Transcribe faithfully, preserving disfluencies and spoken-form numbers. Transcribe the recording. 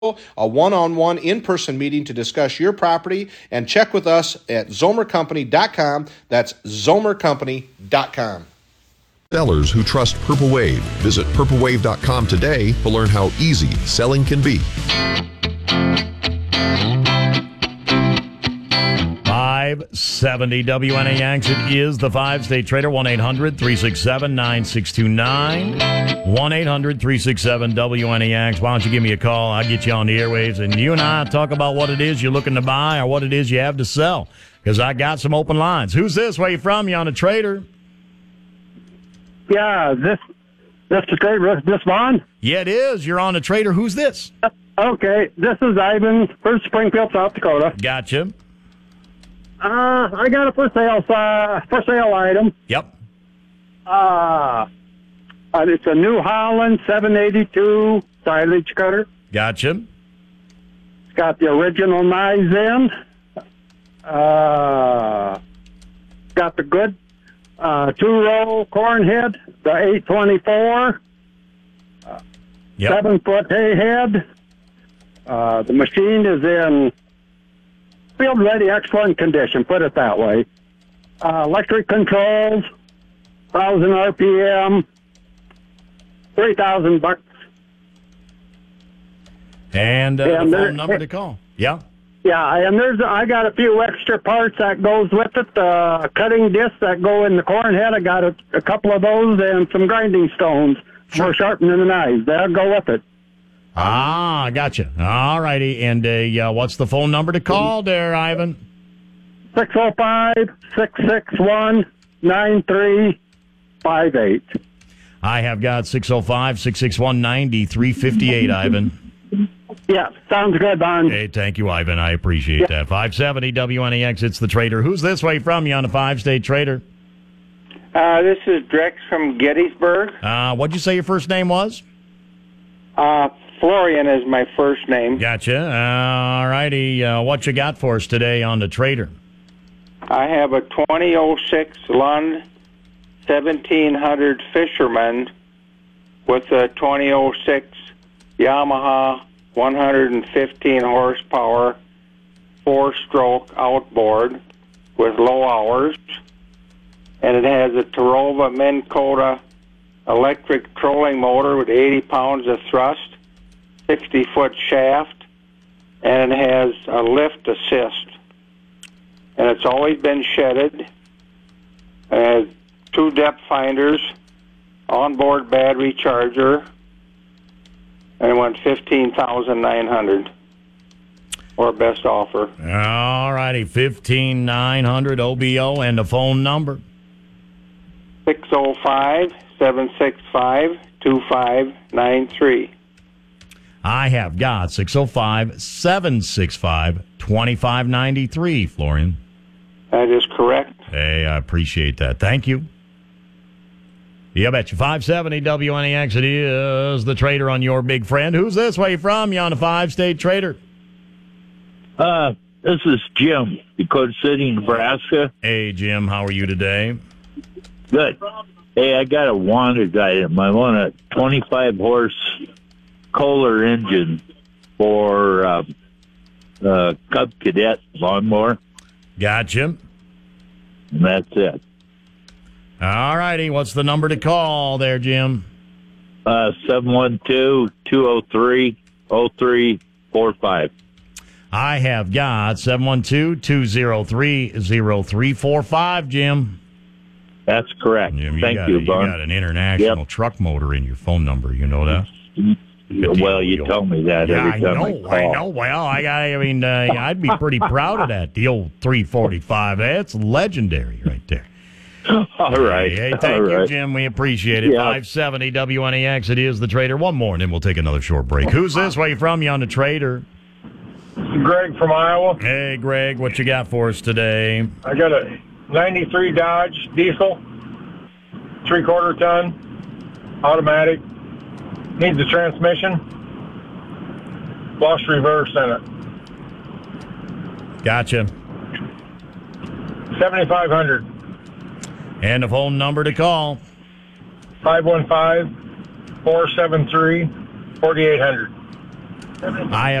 a one-on-one in-person meeting to discuss your property, and check with us at zomer company dot com. That's zomer company dot com. Sellers who trust Purple Wave. Visit purple wave dot com today to learn how easy selling can be. five seventy W N A Yanks. It is the five-state trader. one eight hundred three six seven nine six two nine. one eight hundred three six seven W N A Yanks. Why don't you give me a call? I'll get you on the airwaves, and you and I talk about what it is you're looking to buy or what it is you have to sell, because I got some open lines. Who's this? Where you from? You on a trader? Yeah, this this is trader. This Vaughn? Yeah, it is. You're on a trader. Who's this? Okay, this is Ivan, first Springfield, South Dakota. Gotcha. Uh, I got a for sale, uh, for sale item. Yep. Uh, uh, it's a New Holland seven eighty-two silage cutter. Gotcha. It's got the original knives in. Uh, got the good uh, two-row corn head, the eight twenty-four, uh, yep. seven-foot hay head. Uh, the machine is in field ready, excellent condition, put it that way. Uh, electric controls, one thousand R P M, three thousand bucks. And, uh, and the there, phone number to call. Yeah. Yeah, and there's I got a few extra parts that goes with it. Uh, cutting discs that go in the corn head. I got a, a couple of those and some grinding stones Sure. for sharpening the knives. They'll go with it. Ah, gotcha. All righty. And uh, uh, what's the phone number to call there, Ivan? six oh five, six six one, nine three five eight. I have got six oh five, six six one, nine three five eight, Ivan. Yeah, sounds good, Don. Hey, thank you, Ivan. I appreciate yeah. that. five seventy W N A X, it's the trader. Who's this way from you on a five-state trader? Uh, this is Drex from Gettysburg. Uh, what'd you say your first name was? Uh, Florian is my first name. Gotcha. Uh, all righty. Uh, what you got for us today on the trader? I have a twenty oh six Lund seventeen hundred Fisherman with a twenty oh six Yamaha one hundred fifteen horsepower four-stroke outboard with low hours. And it has a Tarova Minn Kota electric trolling motor with eighty pounds of thrust, sixty-foot shaft, and it has a lift assist. And it's always been shedded. It has two depth finders, onboard battery charger, and it went fifteen thousand nine hundred dollars, or best offer. All righty, fifteen thousand nine hundred dollars O B O, and the phone number? six oh five, seven six five, two five nine three. I have got six oh five, seven six five, two five nine three, Florian. That is correct. Hey, I appreciate that. Thank you. Yeah, I bet you. five seventy W N A X, it is the trader on your big friend. Who's this? Where you from? You on a five-state trader? Uh, this is Jim, Dakota City, Nebraska. Hey, Jim, how are you today? Good. Hey, I got a wanted item. I want a twenty-five horse Kohler engine for uh, uh, Cub Cadet lawnmower. Gotcha. And that's it. All righty. What's the number to call there, Jim? Uh, seven one two, two oh three, oh three four five. I have got seven one two, two oh three, oh three four five, Jim. That's correct. Jim, you Thank got you, a, Bud. You got an international Yep. truck motor in your phone number. You know that? Well, you tell me that Yeah, every I time know. I call. I know. Well, I got. I mean, uh, I'd be pretty proud of that. The old three forty-five. That's legendary right there. All right. Hey, hey, thank All you, right. Jim. We appreciate it. Yeah. five seventy W N A X. It is the trader. One more, and then we'll take another short break. Who's this? Where you from? You on the trader? Greg from Iowa. Hey, Greg. What you got for us today? I got a ninety-three Dodge diesel, three-quarter ton, automatic. Needs a transmission. Lost reverse in it. Gotcha. seventy-five hundred. And the phone number to call? five one five, four seven three, four eight hundred. I